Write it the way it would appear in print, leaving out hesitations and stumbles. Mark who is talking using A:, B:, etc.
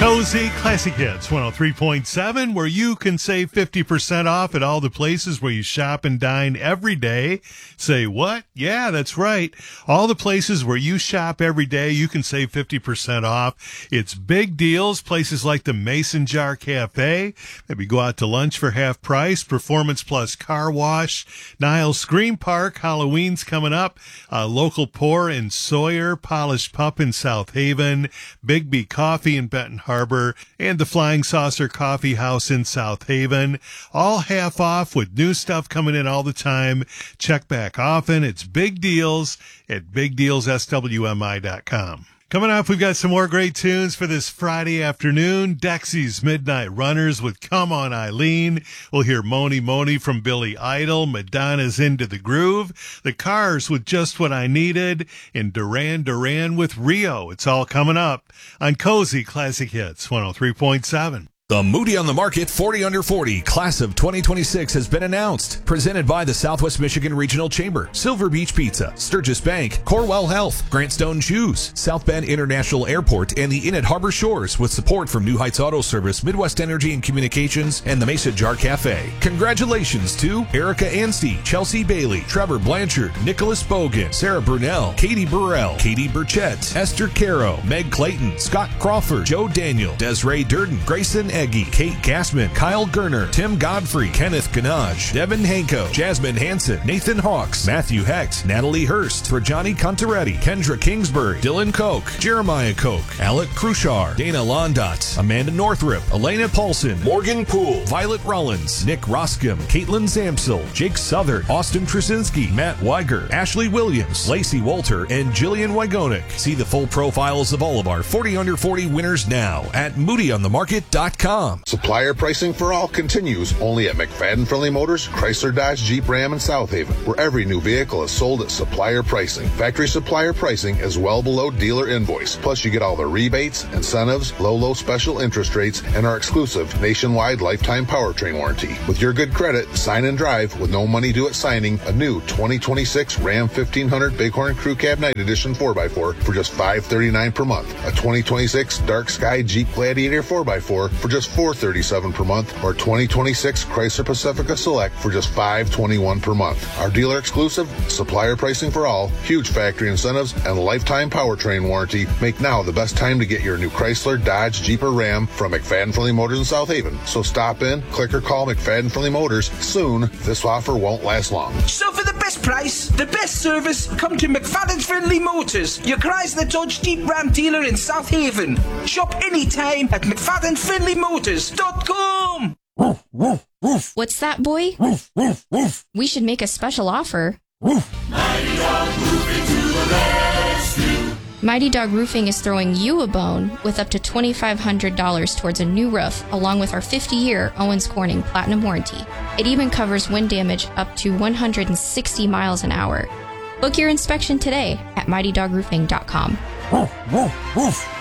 A: Cozy Classic Hits 103.7, where you can save 50% off at all the places where you shop and dine every day. Say what? Yeah, that's right. All the places where you shop every day, you can save 50% off. It's big deals. Places like the Mason Jar Cafe. Maybe go out to lunch for half price. Performance Plus Car Wash. Niles Scream Park. Halloween's coming up. Local Pour in Sawyer. Polished Pup in South Haven. Big B Coffee in Benton Harbor, and the Flying Saucer Coffee House in South Haven. All half off with new stuff coming in all the time. Check back often. It's big deals at bigdealsSWMI.com. Coming up, we've got some more great tunes for this Friday afternoon. Dexy's Midnight Runners with Come On Eileen. We'll hear Moni Moni from Billy Idol. Madonna's Into the Groove. The Cars with Just What I Needed. And Duran Duran with Rio. It's all coming up on Cozy Classic Hits 103.7.
B: The Moody on the Market 40 Under 40 Class of 2026 has been announced. Presented by the Southwest Michigan Regional Chamber, Silver Beach Pizza, Sturgis Bank, Corwell Health, Grant Stone Shoes, South Bend International Airport, and the Inn at Harbor Shores, with support from New Heights Auto Service, Midwest Energy and Communications, and the Mesa Jar Cafe. Congratulations to Erica Anstey, Chelsea Bailey, Trevor Blanchard, Nicholas Bogan, Sarah Brunell, Katie Burrell, Katie Burchett, Esther Caro, Meg Clayton, Scott Crawford, Joe Daniel, Desiree Durden, Grayson Eggy, Kate Gassman, Kyle Gerner, Tim Godfrey, Kenneth Ganaj, Devin Hanko, Jasmine Hansen, Nathan Hawks, Matthew Hecht, Natalie Hurst, Rajani Contaretti, Kendra Kingsbury, Dylan Koch, Jeremiah Koch, Alec Cruchar, Dana Londot, Amanda Northrop, Elena Paulson, Morgan Poole, Violet Rollins, Nick Roscom, Caitlin Zamsel, Jake Southern, Austin Trusinski, Matt Weiger, Ashley Williams, Lacey Walter, and Jillian Wygonik. See the full profiles of all of our 40 Under 40 winners now at moodyonthemarket.com.
C: Supplier pricing for all continues only at McFadden Friendly Motors, Chrysler, Dodge, Jeep, Ram, and South Haven, where every new vehicle is sold at supplier pricing. Factory supplier pricing is well below dealer invoice. Plus, you get all the rebates, incentives, low special interest rates, and our exclusive nationwide lifetime powertrain warranty. With your good credit, sign and drive with no money due at signing a new 2026 Ram 1500 Bighorn Crew Cab Night Edition 4x4 for just $539 per month. A 2026 Dark Sky Jeep Gladiator 4x4 for just $437 per month, or 2026 Chrysler Pacifica Select for just $521 per month. Our dealer exclusive, supplier pricing for all, huge factory incentives, and lifetime powertrain warranty make now the best time to get your new Chrysler, Dodge, Jeep, or Ram from McFadden Friendly Motors in South Haven. So stop in, click or call McFadden Friendly Motors. Soon, this offer won't last long.
D: So for the best price, the best service, come to McFadden Friendly Motors, your Chrysler, Dodge, Jeep, Ram dealer in South Haven. Shop anytime at McFaddenFriendlyMotors.com.
E: What's that, boy? We should make a special offer.
F: Mighty Dog Roofing to the rescue.
E: Mighty Dog Roofing is throwing you a bone with up to $2,500 towards a new roof, along with our 50-year Owens Corning Platinum Warranty. It even covers wind damage up to 160 miles an hour. Book your inspection today at MightyDogRoofing.com.